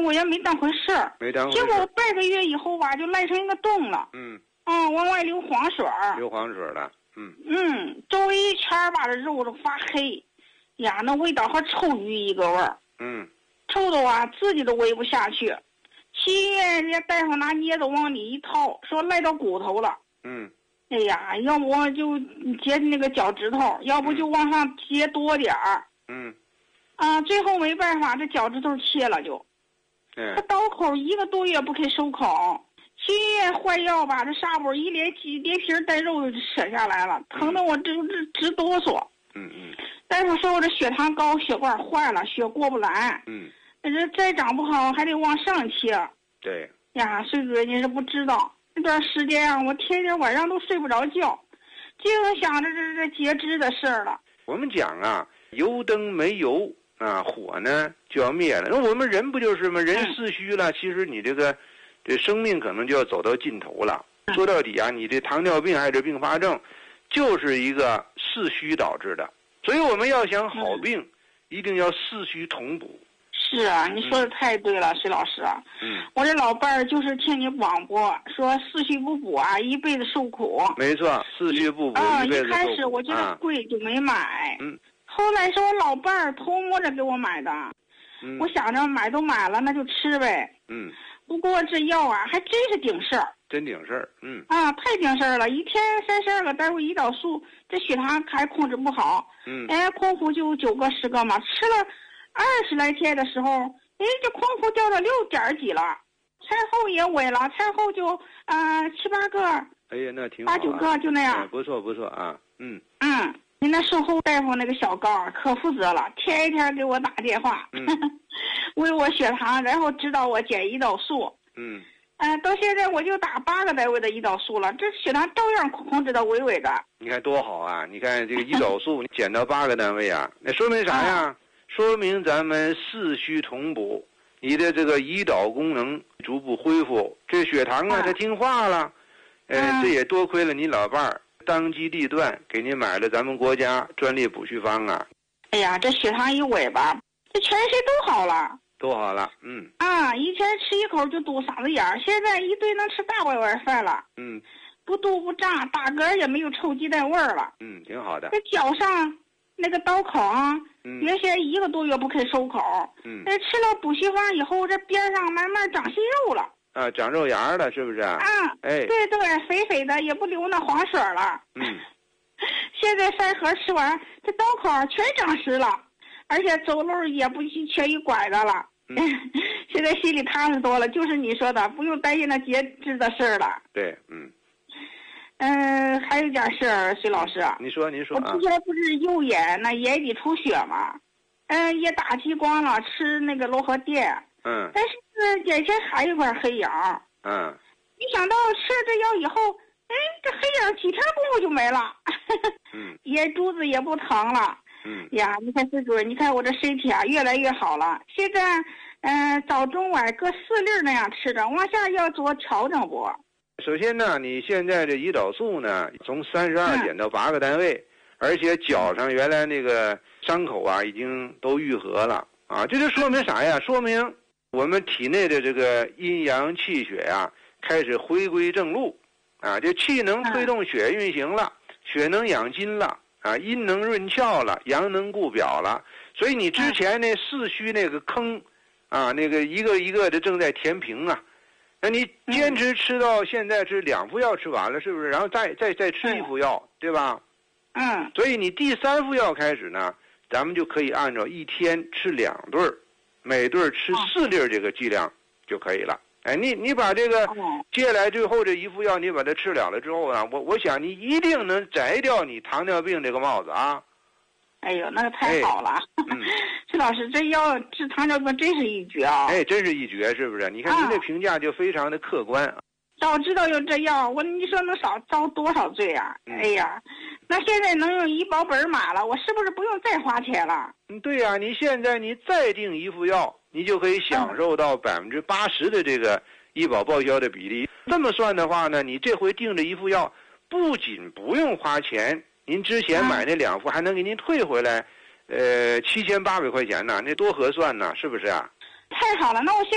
我也没当回事儿。 没当回事。 结果半个月以后吧，就赖成一个洞了。往外流黄水儿。 流黄水了。 周围一圈吧，这肉都发黑，呀，那味道和臭鱼一个味儿。臭的啊，自己都喂不下去。去医院，人家大夫拿镊子往里一掏，说赖到骨头了。哎呀，要不我就截那个脚趾头，要不就往上截多点儿。最后没办法，这脚趾头切了就。这刀口1个多月不肯收口，去医院换药吧，这纱布一连皮带肉就扯下来了，疼得我直哆嗦。大夫说我这血糖高，血管坏了，血过不来。这再长不好还得往上切。 对呀，穗主任，你是不知道，那段时间啊，我天天晚上都睡不着觉，净想着这截肢的事儿了。 我们讲啊，油灯没油啊，火呢就要灭了。那我们人不就是吗？人四虚了，其实你这生命可能就要走到尽头了。说到底啊，你这糖尿病还是并发症，就是一个四虚导致的。所以我们要想好病，一定要四虚同补。 是啊，你说的太对了，徐老师。我这老伴儿就是听你广播说四虚不补啊，一辈子受苦。 没错，四虚不补一辈子受苦。 一开始我觉得贵就没买。后来是我老伴儿偷摸着给我买的。我想着买都买了，那就吃呗。不过这药啊，还真是顶事儿。 真顶事儿。 太顶事儿了，一天32个单位胰岛素，这血糖还控制不好。空腹就9个10个嘛，吃了20来天的时候，这空腹掉到6点几了，餐后也稳了，餐后就7、8个， 哎呀，那挺好、 8、9个就那样。 不错啊。 您那售后大夫那个小高可负责了，天天给我打电话，喂我血糖，然后指导我减胰岛素。到现在我就打8个单位的胰岛素了，这血糖照样控制的稳稳的。 你看多好啊！你看这个胰岛素你减到8个单位啊，那说明啥呀？说明咱们四虚同补，你的这个胰岛功能逐步恢复，这血糖啊它听话了。这也多亏了你老伴儿当机立断给您买了咱们国家专利补虚方啊。 哎呀，这血糖一稳吧，这全身都好了。 都好了。 以前吃一口就堵嗓子眼儿，现在一顿能吃大碗饭了。不肚不胀，打嗝也没有臭鸡蛋味儿了。 挺好的。 这脚上那个刀口啊，原先1个多月不肯收口。吃了补虚方以后，这边上慢慢长息肉了。 长肉芽了，是不是？ 对，肥肥的，也不流那黄水了。现在3盒吃完，这刀口全长实了，而且走路也不缺一拐的了。现在心里踏实多了，就是你说的，不用担心那截肢的事儿了。 对， 还有点事儿，徐老师。你说我之前不是右眼那眼底出血吗？也打激光了，吃那个罗和电。但是眼前还有块黑影。没想到吃了这药以后，这黑影几天功夫就没了。眼珠子也不疼了。呀，你看孙主任，你看我这身体啊越来越好了。现在早中晚各4粒那样吃着，往下要做调整不？ 首先呢，你现在这胰岛素呢从32减到8个单位，而且脚上原来那个伤口啊已经都愈合了啊，这就说明啥呀？说明我们体内的这个阴阳气血呀开始回归正路啊，这气能推动血运行了，血能养筋了啊，阴能润窍了，阳能固表了，所以你之前那四虚那个坑啊，那个一个一个的正在填平啊。那你坚持吃到现在是2副药吃完了，是不是？然后再吃1副药，对吧？所以你第3副药开始呢，咱们就可以按照一天吃2顿，每顿吃4粒这个剂量就可以了。你把这个接下来最后这1副药你把它吃了之后啊，我想你一定能摘掉你糖尿病这个帽子啊。 哎呦，那个太好了！徐老师，这药治糖尿病真是一绝啊！ 真是一绝，是不是？你看您这评价就非常的客观。 早知道有这药，你说能少遭多少罪啊？哎呀，那现在能用医保本买了，我是不是不用再花钱了？ 对呀，你现在你再订1副药，你就可以享受到80%的这个医保报销的比例。这么算的话呢，你这回订这1副药，不仅不用花钱。您之前买那2副还能给您退回来，7800块钱呢，那多合算呢，是不是啊？ 太好了，那我